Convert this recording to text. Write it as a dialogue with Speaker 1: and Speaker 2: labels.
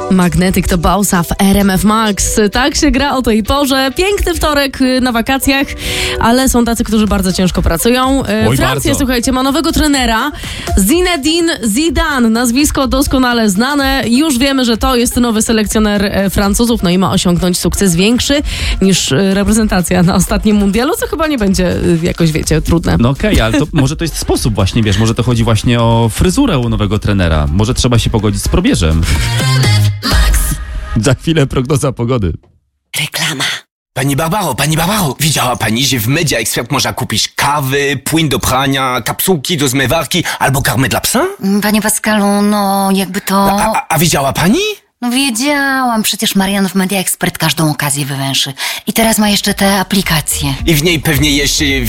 Speaker 1: Magnetic to Bausa w RMF Max. Tak się gra o tej porze. Piękny wtorek na wakacjach, ale są tacy, którzy bardzo ciężko pracują. Francja,
Speaker 2: bardzo.
Speaker 1: słuchajcie, ma nowego trenera. Zinedine Zidane, nazwisko doskonale znane. Już wiemy, że to jest nowy selekcjoner Francuzów, no i ma osiągnąć sukces większy niż reprezentacja na ostatnim mundialu, co chyba nie będzie jakoś, wiecie, trudne.
Speaker 2: No okej, ale to może to jest sposób właśnie, wiesz, może to chodzi właśnie o fryzurę u nowego trenera. Może trzeba się pogodzić z probierzem. Za chwilę prognoza pogody.
Speaker 1: Reklama.
Speaker 3: Pani Barbaro, widziała pani, że w Media Expert można kupić kawy, płyn do prania, kapsułki do zmywarki albo karmę dla psa?
Speaker 4: Panie Pascalu, no jakby to...
Speaker 3: A widziała pani?
Speaker 4: No wiedziałam, przecież Marian w Media Expert każdą okazję wywęszy. I teraz ma jeszcze te aplikacje.
Speaker 3: I w niej pewnie jeszcze